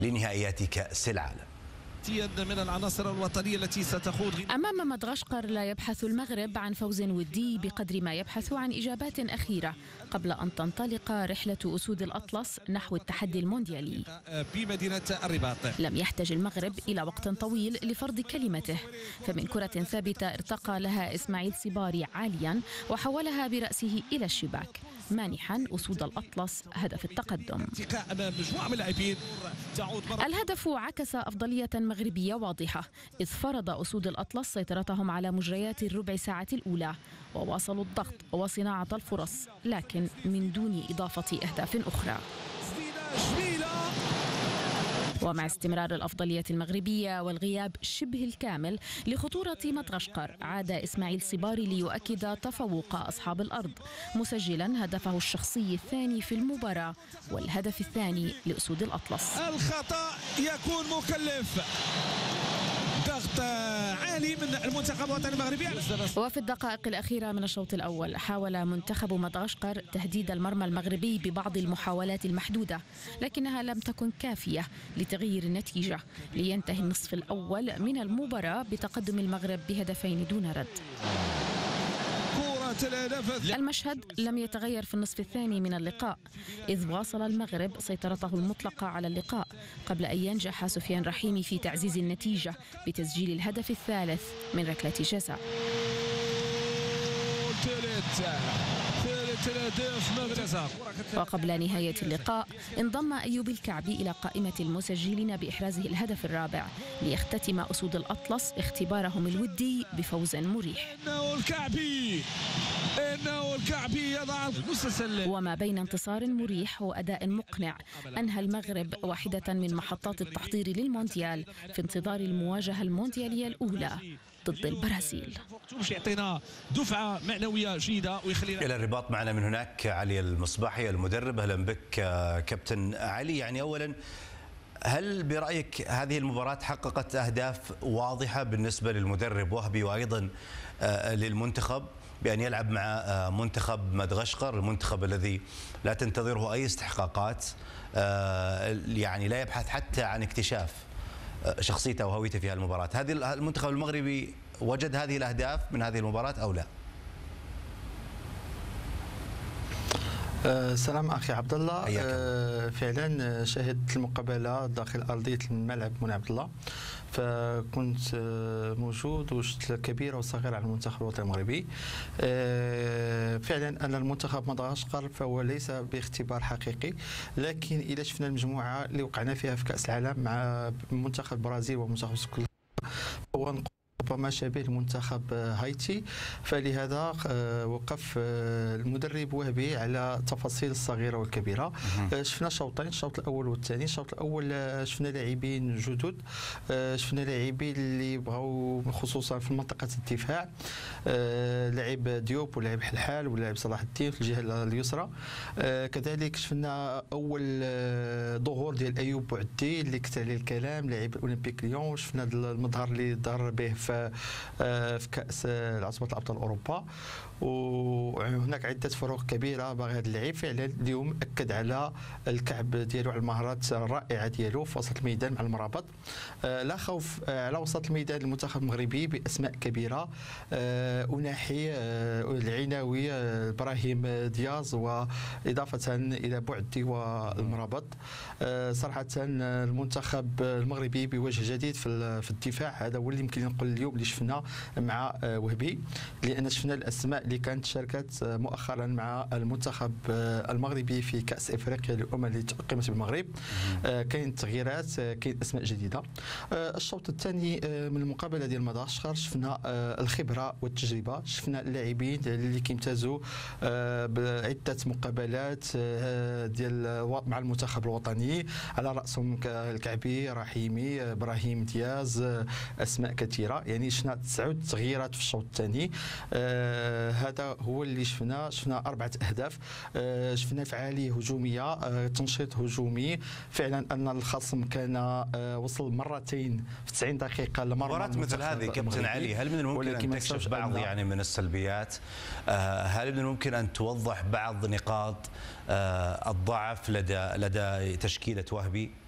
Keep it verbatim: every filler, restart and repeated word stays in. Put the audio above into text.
لنهائيات كأس العالم. من العناصر الوطنية التي ستخوض. أمام مدغشقر لا يبحث المغرب عن فوز ودي بقدر ما يبحث عن إجابات أخيرة قبل أن تنطلق رحلة أسود الأطلس نحو التحدي المونديالي بمدينة الرباط. لم يحتج المغرب إلى وقت طويل لفرض كلمته، فمن كرة ثابتة ارتقى لها إسماعيل صباري عاليا وحولها برأسه إلى الشباك، مانحا أسود الأطلس هدف التقدم. الهدف عكس أفضلية مغربية واضحة، إذ فرض أسود الأطلس سيطرتهم على مجريات الربع ساعة الأولى وواصلوا الضغط وصناعة الفرص، لكن من دون إضافة أهداف أخرى. ومع استمرار الأفضلية المغربية والغياب شبه الكامل لخطورة مدغشقر، عاد إسماعيل صباري ليؤكد تفوق أصحاب الأرض، مسجلا هدفه الشخصي الثاني في المباراة والهدف الثاني لأسود الأطلس. الخطأ يكون مكلف، ضغط عالي من المنتخب الوطني المغربي. وفي الدقائق الأخيرة من الشوط الأول حاول منتخب مدغشقر تهديد المرمى المغربي ببعض المحاولات المحدودة، لكنها لم تكن كافية لتغيير النتيجة، لينتهي النصف الأول من المباراة بتقدم المغرب بهدفين دون رد. المشهد لم يتغير في النصف الثاني من اللقاء، إذ واصل المغرب سيطرته المطلقة على اللقاء قبل أن ينجح سفيان رحيمي في تعزيز النتيجة بتسجيل الهدف الثالث من ركلة جزاء. وقبل نهاية اللقاء انضم أيوب الكعبي إلى قائمة المسجلين بإحرازه الهدف الرابع، ليختتم أسود الأطلس اختبارهم الودي بفوز مريح. إنه الكعبي إنه الكعبي يضع المسلسل. وما بين انتصار مريح وأداء مقنع، أنهى المغرب واحدة من محطات التحضير للمونديال في انتظار المواجهة المونديالية الأولى ضد البرازيل. يعطينا دفعة معنوية جيدة ويخلينا. إلى الرباط معنا من هناك علي المصباحي المدرب. أهلا بك كابتن علي. يعني أولا، هل برأيك هذه المباراة حققت أهداف واضحة بالنسبة للمدرب وهبي وأيضا للمنتخب بأن يلعب مع منتخب مدغشقر، المنتخب الذي لا تنتظره أي استحقاقات، يعني لا يبحث حتى عن اكتشاف شخصيته وهويته في هذه المباراة؟ هذه المنتخب المغربي وجد هذه الأهداف من هذه المباراة أو لا؟ أه سلام اخي عبد الله. أه فعلا شاهدت المقابله داخل ارضيه الملعب منى عبد الله، فكنت موجود وشفت الكبيره والصغيره على المنتخب الوطني المغربي. أه فعلا ان المنتخب مدغشقر فهو ليس باختبار حقيقي، لكن اذا شفنا المجموعه اللي وقعنا فيها في كاس العالم مع منتخب البرازيل ومنتخب سكوتلندا هو ربما شبيه لمنتخب هايتي، فلهذا وقف المدرب وهبي على التفاصيل الصغيره والكبيره. شفنا شوطين، الشوط الاول والثاني. الشوط الاول شفنا لاعبين جدد، شفنا لاعبين اللي بغاو خصوصا في منطقه الدفاع، لاعب ديوب ولاعب حلحال ولاعب صلاح الدين في الجهه اليسرى. كذلك شفنا اول ظهور ديال ايوب بوعدي اللي كثر عليه الكلام، لاعب الاولمبيك ليون. شفنا المظهر اللي ظهر به في في كأس العاصمة الأبطال أوروبا، وهناك عدة فروق كبيرة باغي هذا اللاعب. فعلا اليوم أكد على الكعب ديالو، على المهارات الرائعة ديالو في وسط الميدان مع المرابط. لا خوف على وسط الميدان المنتخب المغربي بأسماء كبيرة، أناحي العناوي إبراهيم دياز، وإضافة إلى بوعدي والمرابط. صراحة المنتخب المغربي بوجه جديد في الدفاع، هذا هو اللي يمكن نقول اليوم اللي شفنا مع وهبي، لان شفنا الاسماء اللي كانت شاركت مؤخرا مع المنتخب المغربي في كاس افريقيا للامم اللي اقيمت بالمغرب. كاين تغييرات، كاين اسماء جديده. الشوط الثاني من المقابله ديال مدغشقر شفنا الخبره والتجربه، شفنا اللاعبين اللي كيمتازوا بعده مقابلات ديال مع المنتخب الوطني، على راسهم الكعبي، رحيمي، ابراهيم دياز، اسماء كثيره. يعني شفنا تسعه تغييرات في الشوط الثاني. آه هذا هو اللي شفنا. شفنا اربعه اهداف، آه شفنا فعاليه هجوميه، آه تنشيط هجومي. فعلا ان الخصم كان آه وصل مرتين في تسعين دقيقه لمرمى مباراه مثل هذه كابتن علي، هل من الممكن ان تكشف بعض يعني من السلبيات؟ آه هل من الممكن ان توضح بعض نقاط آه الضعف لدى لدى تشكيله وهبي؟